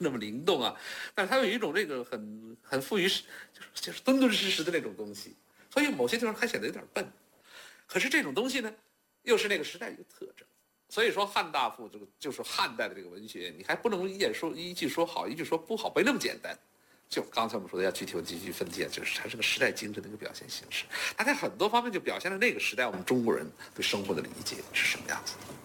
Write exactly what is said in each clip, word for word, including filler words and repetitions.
那么灵动啊，但是它有一种这个很很富于就是就是敦敦实实的那种东西，所以某些地方还显得有点笨。可是这种东西呢，又是那个时代一个特征。所以说汉大赋这个就是汉代的这个文学，你还不能一眼说一句说好，一句说不好，没那么简单。就刚才我们说的，要具体具体分解，就是它是个时代精神的一个表现形式。它在很多方面就表现了那个时代我们中国人对生活的理解是什么样子的。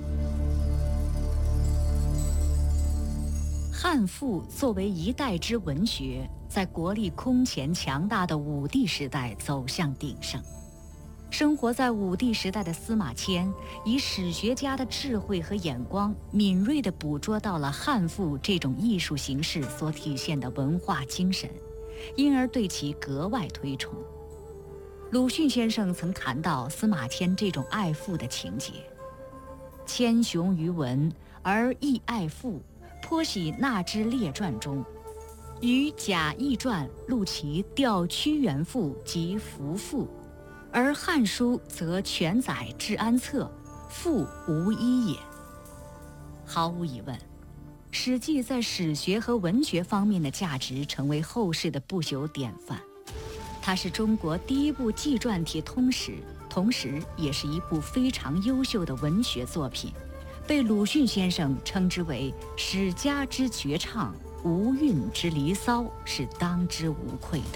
汉赋作为一代之文学，在国力空前强大的武帝时代走向鼎盛。生活在武帝时代的司马迁，以史学家的智慧和眼光，敏锐地捕捉到了汉赋这种艺术形式所体现的文化精神，因而对其格外推崇。鲁迅先生曾谈到司马迁这种爱赋的情节：谦雄于文，而亦爱赋，颇喜纳之列传中，于贾谊传录其调屈原赋及服赋。而《汉书》则全载治安策，赋无一也。毫无疑问，《史记》在史学和文学方面的价值成为后世的不朽典范。它是中国第一部纪传体通史，同时也是一部非常优秀的文学作品，被鲁迅先生称之为史家之绝唱，无韵之离骚，是当之无愧的。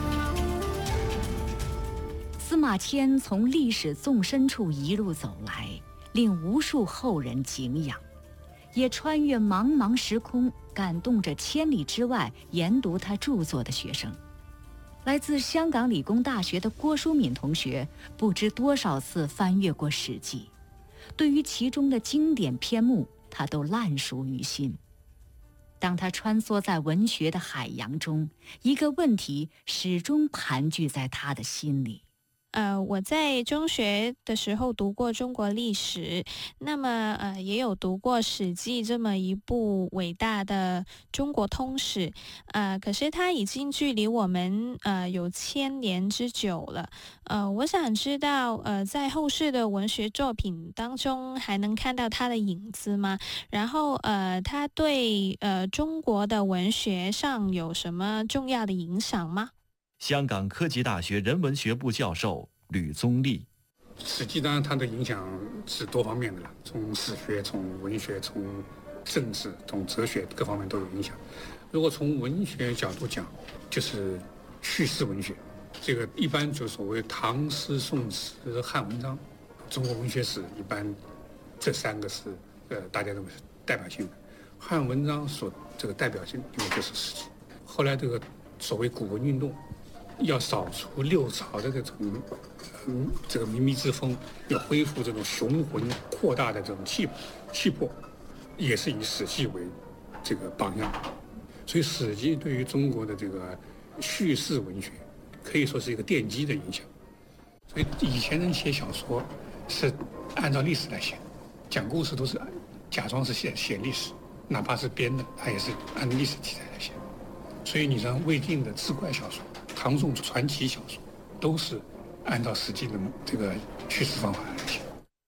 司马迁从历史纵深处一路走来，令无数后人敬仰，也穿越茫茫时空，感动着千里之外研读他著作的学生。来自香港理工大学的郭淑敏同学，不知多少次翻阅过《史记》，对于其中的经典篇目，他都烂熟于心。当他穿梭在文学的海洋中，一个问题始终盘踞在他的心里。 呃，我在中学的时候读过中国历史，那么呃也有读过《史记》这么一部伟大的中国通史，呃，可是它已经距离我们呃有千年之久了。呃，我想知道，呃，在后世的文学作品当中还能看到它的影子吗？然后呃，它对呃中国的文学上有什么重要的影响吗？ 香港科技大学人文学部教授吕宗立。 史记当然它的影响是多方面的了，从史学、从文学、从政治、从哲学各方面都有影响。如果从文学角度讲，就是叙事文学，这个一般就所谓唐诗、宋词、汉文章，中国文学史一般这三个是呃大家认为是代表性的。汉文章所这个代表性因为就是史记，后来这个所谓古文运动。要扫除六朝的这种，嗯，这个靡靡之风，要恢复这种雄浑扩大的这种气气魄，也是以《史记》为这个榜样。所以，《史记》对于中国的这个叙事文学，可以说是一个奠基的影响。所以，以前人写小说是按照历史来写，讲故事都是假装是写写历史，哪怕是编的，他也是按历史题材来写。所以，你像魏晋的志怪小说。唐宋传奇小说都是按照史记的这个叙事方法来写。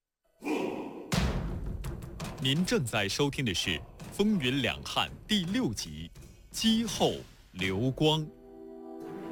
您正在收听的是《风云两汉》第六集《姬后刘光》。